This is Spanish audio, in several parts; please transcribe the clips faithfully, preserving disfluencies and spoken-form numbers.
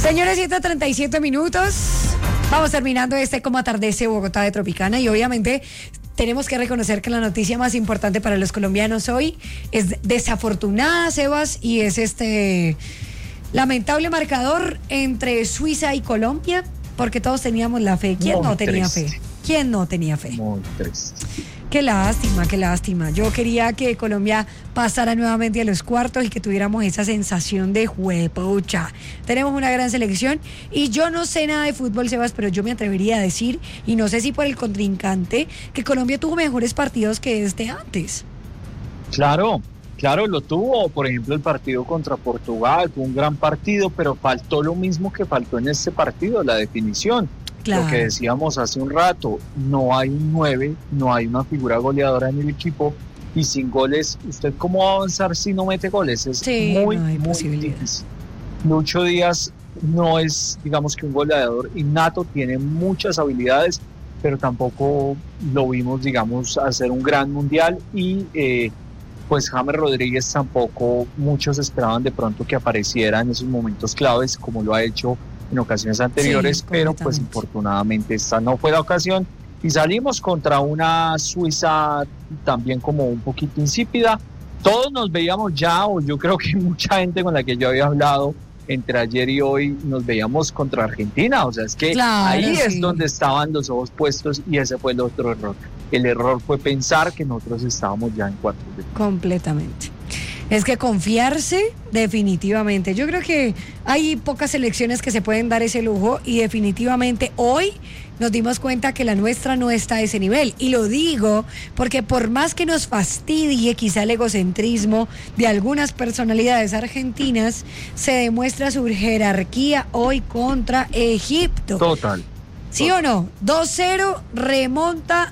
Señores, siete treinta y siete minutos. Vamos terminando este Como Atardece Bogotá de Tropicana y obviamente tenemos que reconocer que la noticia más importante para los colombianos hoy es desafortunada, Sebas, y es este lamentable marcador entre Suiza y Colombia, porque todos teníamos la fe. ¿Quién Muy no tenía triste. fe? ¿Quién no tenía fe? Muy triste. Qué lástima, qué lástima. Yo quería que Colombia pasara nuevamente a los cuartos y que tuviéramos esa sensación de juepucha. Tenemos una gran selección y yo no sé nada de fútbol, Sebas, pero yo me atrevería a decir, y no sé si por el contrincante, que Colombia tuvo mejores partidos que este antes. Claro, claro, lo tuvo. Por ejemplo, el partido contra Portugal fue un gran partido, pero faltó lo mismo que faltó en este partido, la definición. Claro. Lo que decíamos hace un rato, no hay un nueve, no hay una figura goleadora en el equipo y sin goles, ¿usted cómo va a avanzar si no mete goles? Es Sí, muy, no hay muy posibilidad. difícil. Lucho Díaz no es, digamos que un goleador innato, tiene muchas habilidades, pero tampoco lo vimos, digamos, hacer un gran mundial y eh, pues James Rodríguez tampoco muchos esperaban de pronto que apareciera en esos momentos claves como lo ha hecho en ocasiones anteriores, Sí, pero pues completamente. infortunadamente esta no fue la ocasión y salimos contra una Suiza también como un poquito insípida. Todos nos veíamos ya, o yo creo que mucha gente con la que yo había hablado entre ayer y hoy nos veíamos contra Argentina, o sea, es que Claro, ahí sí. es donde estaban los ojos puestos y ese fue el otro error. El error fue pensar que nosotros estábamos ya en cuartos de final. Completamente. Es que confiarse, definitivamente. Yo creo que hay pocas selecciones que se pueden dar ese lujo y definitivamente hoy nos dimos cuenta que la nuestra no está a ese nivel. Y lo digo porque por más que nos fastidie quizá el egocentrismo de algunas personalidades argentinas, se demuestra su jerarquía hoy contra Egipto. Total. ¿Sí o no? dos cero, remonta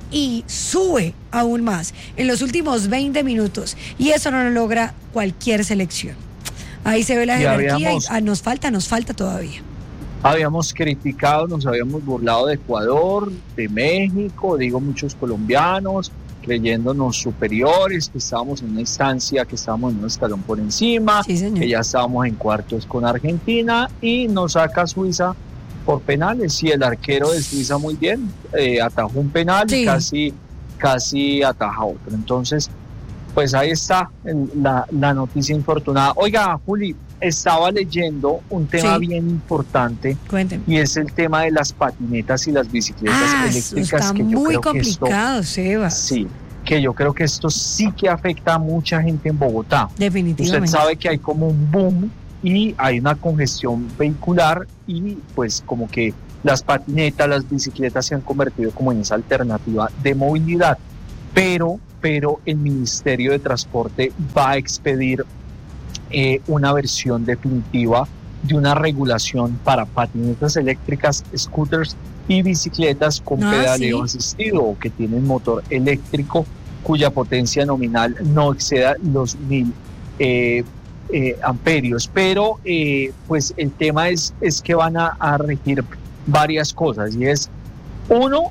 y sube aún más en los últimos veinte minutos. Y eso no lo logra cualquier selección. Ahí se ve la Y jerarquía habíamos- y ah, nos falta, nos falta todavía. Habíamos criticado, nos habíamos burlado de Ecuador, de México, digo muchos colombianos, creyéndonos superiores, que estábamos en una instancia, que estábamos en un escalón por encima, Sí, señor. que ya estábamos en cuartos con Argentina y nos saca Suiza por penales y el arquero de Suiza muy bien, eh, atajó un penal Sí. y casi, casi ataja otro. Entonces, pues ahí está el- la, la noticia infortunada. Oiga, Juli, estaba leyendo un tema Sí. bien importante Cuénteme. y es el tema de las patinetas y las bicicletas Ah, eso eléctricas. está que yo muy creo que esto, complicado, Sebas. sí, que yo creo que esto sí que afecta a mucha gente en Bogotá. Usted Definitivamente. sabe que hay como un boom y hay una congestión vehicular y pues como que las patinetas, las bicicletas se han convertido como en esa alternativa de movilidad. Pero, pero el Ministerio de Transporte va a expedir eh, una versión definitiva de una regulación para patinetas eléctricas, scooters y bicicletas con Ah, pedaleo sí. asistido o que tienen motor eléctrico cuya potencia nominal no exceda los mil eh, eh, amperios. Pero eh, pues el tema es, es que van a, a regir varias cosas y es, uno,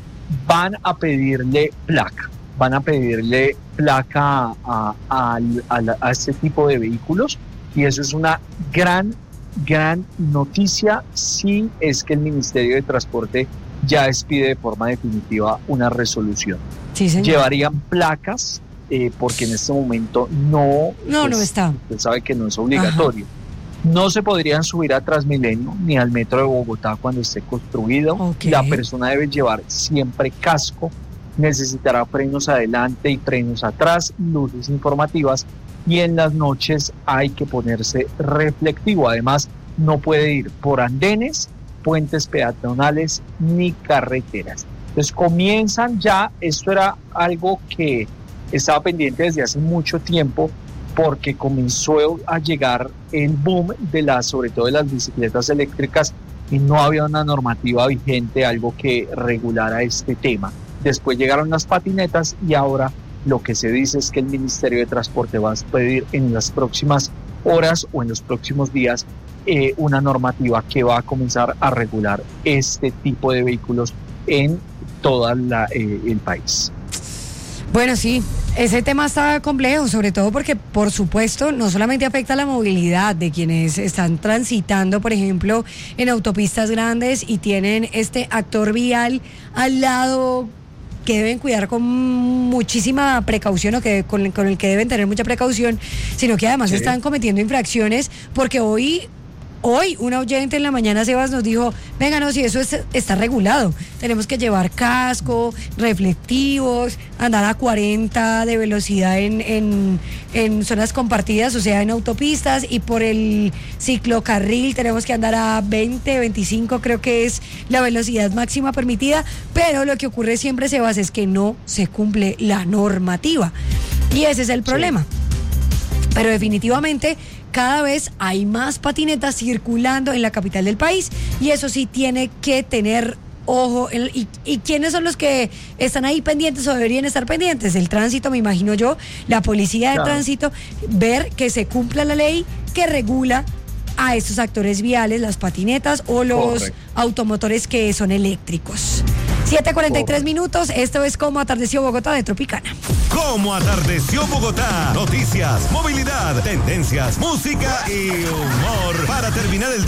van a pedirle placa, van a pedirle placa a, a, a, a este tipo de vehículos y eso es una gran, gran noticia si es que el Ministerio de Transporte ya expide de forma definitiva una resolución. Sí, señor. Llevarían placas eh, porque en este momento no, No, pues, no está. usted sabe que no es obligatorio. No se podrían subir a Transmilenio ni al metro de Bogotá cuando esté construido. Ok. La persona debe llevar siempre casco, necesitará frenos adelante y frenos atrás, luces informativas y en las noches hay que ponerse reflectivo. Además, no puede ir por andenes, puentes peatonales ni carreteras. Entonces comienzan ya, esto era algo que estaba pendiente desde hace mucho tiempo, porque comenzó a llegar el boom de las, sobre todo de las bicicletas eléctricas, y no había una normativa vigente, algo que regulara este tema. Después llegaron las patinetas y ahora lo que se dice es que el Ministerio de Transporte va a pedir en las próximas horas o en los próximos días eh, una normativa que va a comenzar a regular este tipo de vehículos en todo eh, el país. Bueno, sí, Ese tema está complejo, sobre todo porque, por supuesto, no solamente afecta la movilidad de quienes están transitando, por ejemplo, en autopistas grandes y tienen este actor vial al lado que deben cuidar con muchísima precaución o que con, con el que deben tener mucha precaución, sino que además sí. están cometiendo infracciones porque hoy... Hoy un oyente en la mañana, Sebas, nos dijo, venga, no, si eso es, está regulado, tenemos que llevar casco, reflectivos, andar a cuarenta de velocidad en, en, en zonas compartidas, o sea, en autopistas, y por el ciclocarril tenemos que andar a veinte, veinticinco, creo que es la velocidad máxima permitida, pero lo que ocurre siempre, Sebas, es que no se cumple la normativa, y ese es el problema. Sí. Pero definitivamente cada vez hay más patinetas circulando en la capital del país y eso sí tiene que tener ojo. ¿Y, y quiénes son los que están ahí pendientes o deberían estar pendientes? El tránsito, me imagino yo, la policía de claro. tránsito, ver que se cumpla la ley que regula a estos actores viales, las patinetas o los Correcto. automotores que son eléctricos. siete cuarenta y tres minutos, esto es Cómo Atardeció Bogotá de Tropicana. Cómo Atardeció Bogotá, noticias, movilidad, tendencias, música y humor para terminar el día.